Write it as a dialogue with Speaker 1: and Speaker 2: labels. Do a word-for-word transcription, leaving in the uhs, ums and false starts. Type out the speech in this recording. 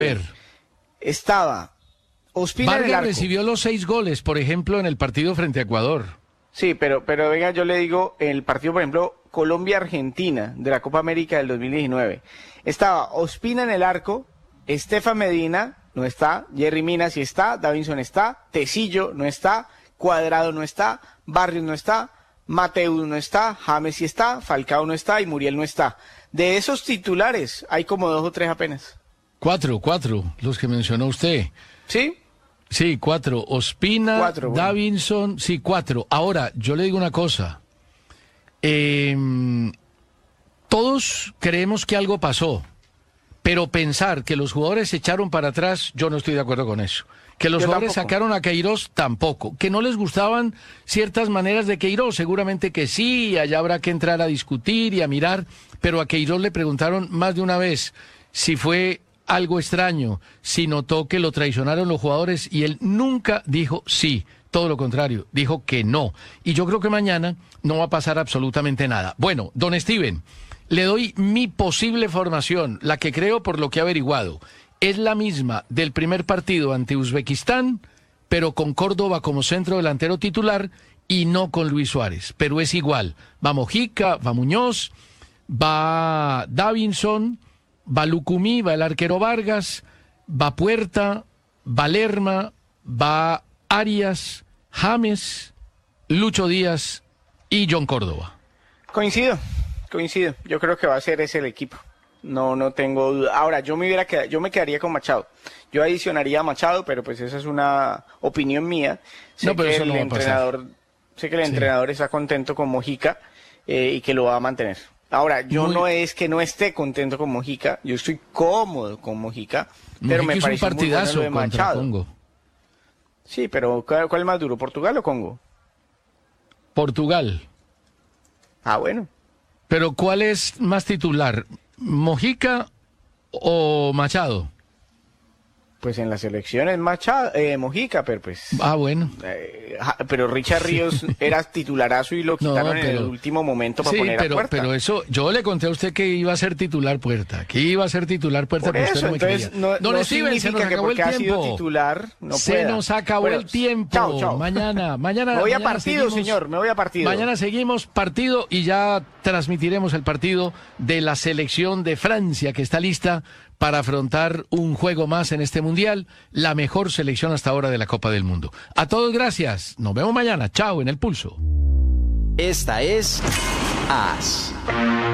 Speaker 1: ver.
Speaker 2: Estaba Ospina en el
Speaker 1: Vargas
Speaker 2: arco.
Speaker 1: recibió los seis goles, por ejemplo, en el partido frente a Ecuador.
Speaker 2: Sí, pero, pero venga, yo le digo, en el partido, por ejemplo, Colombia-Argentina de la Copa América del dos mil diecinueve. Estaba Ospina en el arco, Estefan Medina no está, Jerry Mina sí está, Davinson está, Tecillo no está, Cuadrado no está, Barrios no está, Mateus no está, James sí está, Falcao no está y Muriel no está. De esos titulares hay como dos o tres apenas.
Speaker 1: Cuatro, cuatro, los que mencionó usted.
Speaker 2: ¿Sí?
Speaker 1: Sí, cuatro. Ospina,
Speaker 2: Cuatro, bueno.
Speaker 1: Davinson, sí, cuatro. Ahora, yo le digo una cosa. Eh, todos creemos que algo pasó, pero pensar que los jugadores se echaron para atrás, yo no estoy de acuerdo con eso. Que los
Speaker 2: Yo
Speaker 1: jugadores
Speaker 2: tampoco.
Speaker 1: sacaron a Queiroz, tampoco. Que no les gustaban ciertas maneras de Queiroz, seguramente que sí, allá habrá que entrar a discutir y a mirar, pero a Queiroz le preguntaron más de una vez si fue algo extraño, si notó que lo traicionaron los jugadores y él nunca dijo sí, todo lo contrario, dijo que no. Y yo creo que mañana no va a pasar absolutamente nada. Bueno, don Steven, le doy mi posible formación, la que creo por lo que he averiguado. Es la misma del primer partido ante Uzbekistán, pero con Córdoba como centro delantero titular y no con Luis Suárez. Pero es igual. Va Mojica, va Muñoz, va Davinson, va Lucumí, va el arquero Vargas, va Puerta, va Lerma, va Arias, James, Lucho Díaz y John Córdoba.
Speaker 2: Coincido, coincido. Yo creo que va a ser ese el equipo. No, no tengo duda. Ahora, yo me hubiera quedado, yo me quedaría con Machado. Yo adicionaría a Machado, pero pues esa es una opinión mía. Sé
Speaker 1: No, pero
Speaker 2: que
Speaker 1: eso
Speaker 2: el
Speaker 1: no va a pasar.
Speaker 2: entrenador, sé que el
Speaker 1: Sí.
Speaker 2: entrenador está contento con Mojica eh, y que lo va a mantener. Ahora, yo
Speaker 1: Muy-
Speaker 2: no es que no esté contento con Mojica, yo estoy cómodo con Mojica, pero
Speaker 1: Mojica
Speaker 2: me
Speaker 1: hizo un
Speaker 2: parece muy bueno
Speaker 1: partidazo
Speaker 2: lo de
Speaker 1: contra
Speaker 2: Machado.
Speaker 1: Congo.
Speaker 2: Sí, pero ¿cuál, cuál es más duro, Portugal o Congo?
Speaker 1: Portugal.
Speaker 2: Ah, bueno.
Speaker 1: Pero ¿cuál es más titular? ¿Mojica o Machado?
Speaker 2: Pues en las elecciones Machado, eh, Mojica, pero pues...
Speaker 1: Ah, bueno.
Speaker 2: Eh, ja- pero Richard Ríos era titularazo y lo
Speaker 1: No,
Speaker 2: quitaron en el
Speaker 1: pero-
Speaker 2: último momento para
Speaker 1: Sí,
Speaker 2: poner a
Speaker 1: pero,
Speaker 2: Puerta.
Speaker 1: pero eso, yo le conté a usted que iba a ser titular Puerta, que iba a ser titular Puerta,
Speaker 2: Por
Speaker 1: pero usted
Speaker 2: eso,
Speaker 1: no me
Speaker 2: entonces
Speaker 1: quería.
Speaker 2: no,
Speaker 1: Don
Speaker 2: no
Speaker 1: Steven, se nos
Speaker 2: significa que
Speaker 1: acabó el
Speaker 2: porque ha sido
Speaker 1: tiempo.
Speaker 2: titular no
Speaker 1: Se
Speaker 2: pueda.
Speaker 1: nos acabó
Speaker 2: Bueno,
Speaker 1: el tiempo.
Speaker 2: Chao, chao.
Speaker 1: Mañana, mañana.
Speaker 2: Me voy a
Speaker 1: mañana
Speaker 2: partido,
Speaker 1: seguimos-
Speaker 2: señor, me voy a partido.
Speaker 1: Mañana seguimos partido y ya transmitiremos el partido de la selección de Francia que está lista para afrontar un juego más en este Mundial, la mejor selección hasta ahora de la Copa del Mundo. A todos gracias, nos vemos mañana, chao en el Pulso.
Speaker 3: Esta es As.